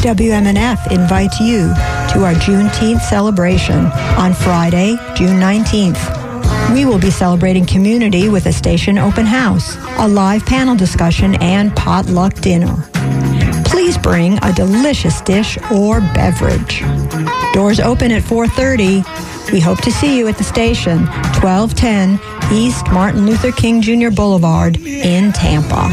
WMNF invites you to our Juneteenth celebration on Friday, June 19th. We will be celebrating community with a station open house, a live panel discussion, and potluck dinner. Please bring a delicious dish or beverage. Doors open at 4:30. We hope to see you at the station, 1210 East Martin Luther King Jr. Boulevard in Tampa.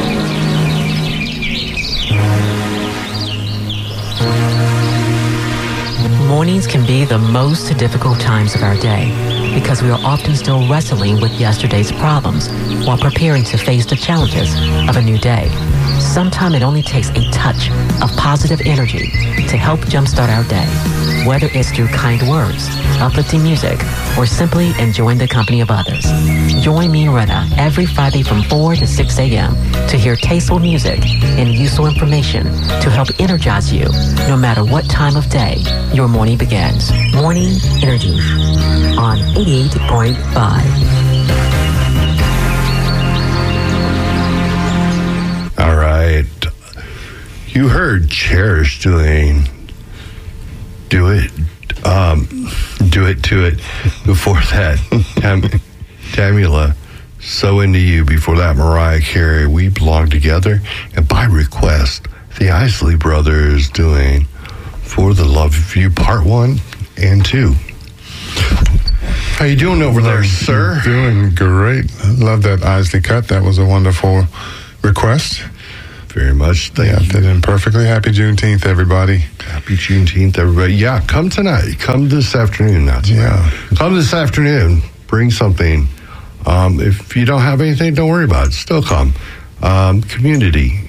Mornings can be the most difficult times of our day because we are often still wrestling with yesterday's problems while preparing to face the challenges of a new day. Sometimes it only takes a touch of positive energy to help jumpstart our day, whether it's through kind words, uplifting music, or simply enjoying the company of others. Join me, Rena, every Friday from 4 to 6 a.m. to hear tasteful music and useful information to help energize you no matter what time of day your morning begins. Morning Energy on 88.5. All right. You heard Cherish doing Do It To It. Before that, Tamula, So Into You. Before that, Mariah Carey, We Belong Together. And by request, the Isley Brothers doing For the Love of You, Part 1 and 2. How you doing over there, sir? Doing great. Love that Isley cut. That was a wonderful request. Very much. Thank you. Fit in perfectly. Happy Juneteenth, everybody. Happy Juneteenth, everybody. Yeah, come tonight. Come this afternoon, not tonight. Yeah. Come this afternoon. Bring something. If you don't have anything, don't worry about it. Still come. Community.